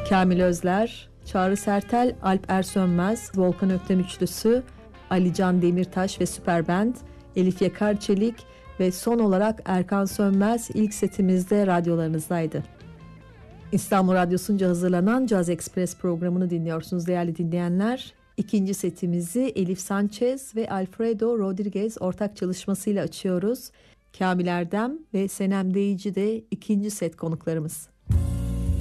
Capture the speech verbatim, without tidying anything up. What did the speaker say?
Kamil Özler, Çağrı Sertel, Alp Ersönmez, Volkan Öktem Üçlüsü, Ali Can Demirtaş ve Süperband, Elif Yakar Çelik ve son olarak Erkan Sönmez ilk setimizde radyolarınızdaydı. İstanbul Radyosu'nca hazırlanan Caz Express programını dinliyorsunuz değerli dinleyenler. İkinci setimizi Elif Sanchez ve Alfredo Rodriguez ortak çalışmasıyla açıyoruz. Kamil Erdem ve Senem Deyici de ikinci set konuklarımız.